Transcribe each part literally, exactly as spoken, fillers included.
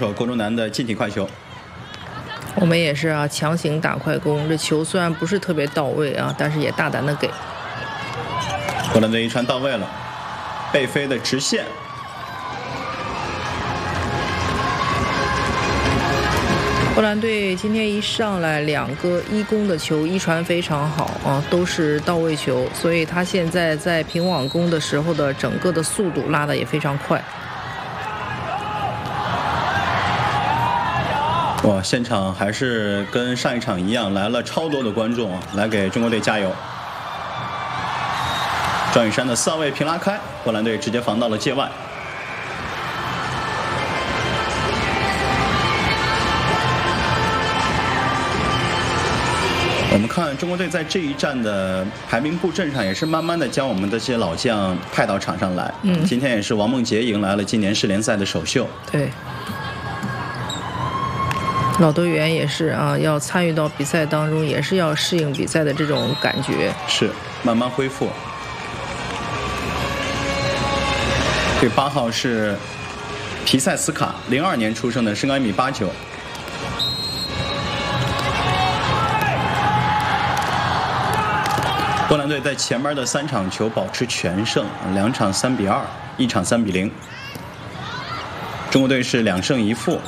手郭忠南的近体快球。 我们也是啊，强行打快攻，这球虽然不是特别到位啊，但是也大胆的给。 波兰队一传到位了，背飞的直线。 波兰队今天一上来两个一攻的球，一传非常好啊，都是到位球，所以他现在在平网攻的时候的整个的速度拉得也非常快。 哇，现场还是跟上一场一样，来了超多的观众啊，来给中国队加油。赵雨山的四号位平拉开，波兰队直接防到了界外。我们看中国队在这一站的排名布阵上，也是慢慢的将我们的这些老将派到场上来。嗯，今天也是王梦洁迎来了今年世联赛的首秀。 对，老队员也是啊，要参与到比赛当中，也是要适应比赛的这种感觉。 是，慢慢恢复。这八号是皮塞斯卡，零二年出生的，身高一米八九。波兰队在前面的三场球保持全胜，两场三比二，一场三比零。中国队是两胜一负。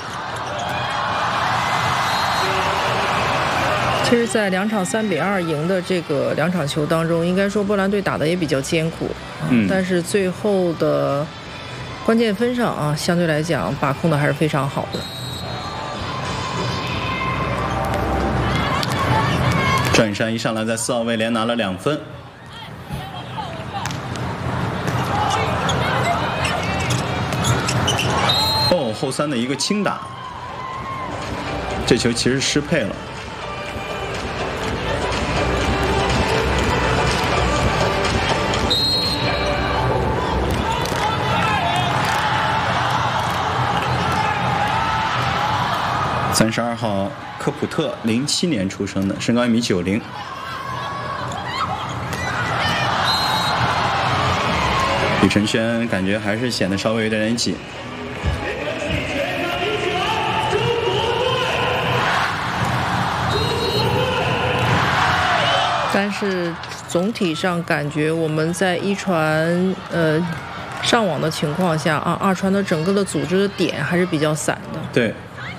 其实，在两场三比二赢的这个两场球当中，应该说波兰队打得也比较艰苦，嗯，但是最后的关键分上啊，相对来讲把控的还是非常好的。 赵雨山一上来在四号位连拿了两分。哦，后三的一个轻打，这球其实失配了。三十二号科普特，零七年出生的，身高一米九零。李承轩感觉还是显得稍微有点点紧。 但是总体上感觉我们在一传呃上网的情况下啊，二传的整个的组织的点还是比较散的。 对。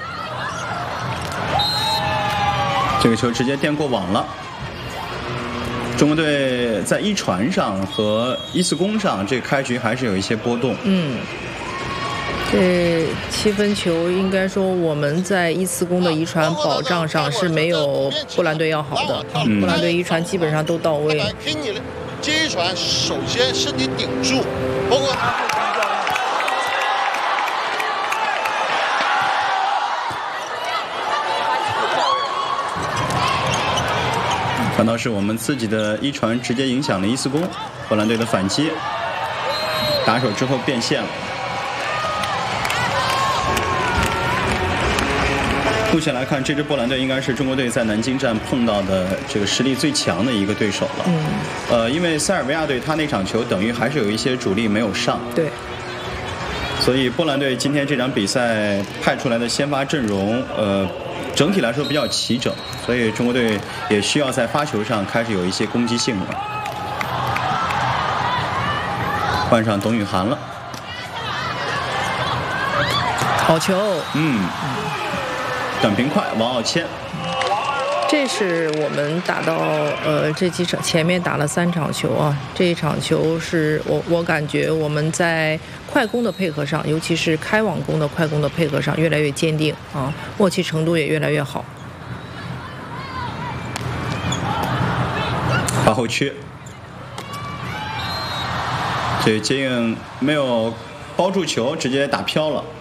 这个球直接垫过网了。中国队在一传上和一次攻上，这个开局还是有一些波动。 嗯，这七分球应该说我们在一次攻的一传保障上是没有波兰队要好的。嗯，波兰队一传基本上都到位。 给你接一传，首先身体顶住，包括他。 反倒是我们自己的一传直接影响了一次攻，波兰队的反击，打手之后变线了。目前来看，这支波兰队应该是中国队在南京站碰到的这个实力最强的一个对手了。嗯。呃，因为塞尔维亚队他那场球等于还是有一些主力没有上。 对。 所以波兰队今天这场比赛派出来的先发阵容，呃。整体来说比较齐整，所以中国队也需要在发球上开始有一些攻击性了。换上董雨涵了， 好球， 嗯，短平快，王傲谦。 这是我们打到呃这几场前面打了三场球啊，这一场球是我我感觉我们在快攻的配合上，尤其是开网攻的快攻的配合上越来越坚定啊，默契程度也越来越好。 八后区，这接应没有包住球，直接打飘了。